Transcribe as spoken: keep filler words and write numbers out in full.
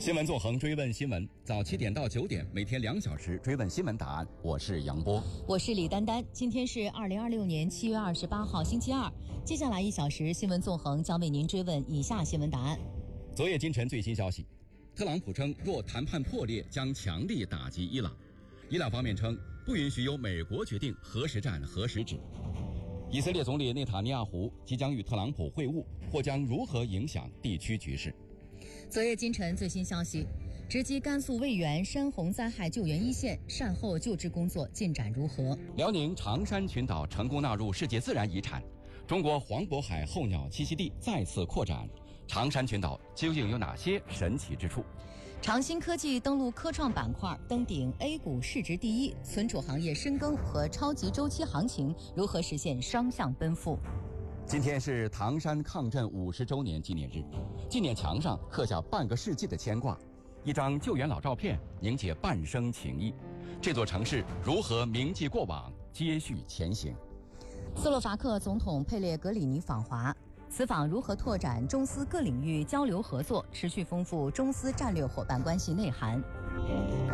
新闻纵横，追问新闻，早七点到九点，每天两小时追问新闻答案。我是杨波， 我是李丹丹。今天是二零二六年七月二十八号，星期二。接下来一小时，新闻纵横将为您追问以下新闻答案。 昨夜今晨最新消息，特朗普称，若谈判破裂，将强力打击伊朗。伊朗方面称，不允许由美国决定何时战何时止。以色列总理内塔尼亚胡即将与特朗普会晤，或将如何影响地区局势？ 昨夜今晨最新消息，直击甘肃渭源山洪灾害救援一线，善后救治工作进展如何？ 辽宁长山群岛成功纳入世界自然遗产，中国黄渤海候鸟栖息地再次扩展，长山群岛究竟有哪些神奇之处？ 长鑫科技登陆科创板块，登顶 A 股市值第一，存储行业深耕和超级周期行情如何实现双向奔赴？ 今天是唐山抗震五十周年纪念日，纪念墙上刻下半个世纪的牵挂，一张救援老照片凝结半生情谊。这座城市如何铭记过往，接续前行？ 斯洛伐克总统佩列格里尼访华，此访如何拓展中斯各领域交流合作，持续丰富中斯战略伙伴关系内涵？